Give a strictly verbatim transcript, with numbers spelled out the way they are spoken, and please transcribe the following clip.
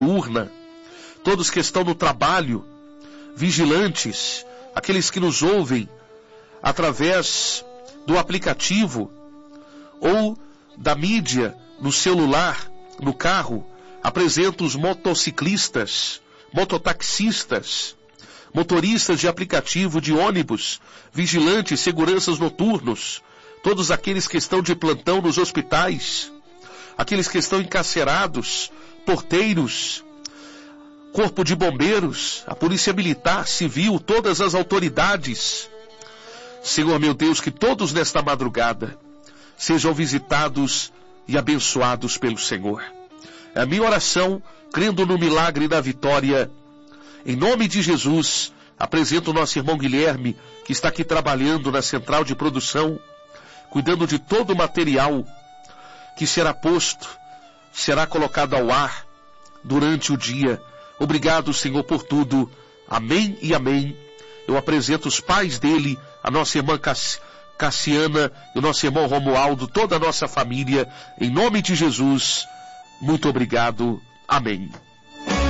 urna, todos que estão no trabalho, vigilantes, aqueles que nos ouvem através do aplicativo ou da mídia, no celular, no carro. Apresento os motociclistas, mototaxistas, motoristas de aplicativo, de ônibus, vigilantes, seguranças noturnos, todos aqueles que estão de plantão nos hospitais, aqueles que estão encarcerados, porteiros, corpo de bombeiros, a polícia militar, civil, todas as autoridades. Senhor meu Deus, que todos nesta madrugada sejam visitados e abençoados pelo Senhor. É a minha oração, crendo no milagre da vitória. Em nome de Jesus, apresento o nosso irmão Guilherme, que está aqui trabalhando na central de produção, cuidando de todo o material que será posto, será colocado ao ar durante o dia. Obrigado, Senhor, por tudo. Amém e amém. Eu apresento os pais dele, a nossa irmã Cass... Cassiana e o nosso irmão Romualdo, toda a nossa família, em nome de Jesus. Muito obrigado. Amém.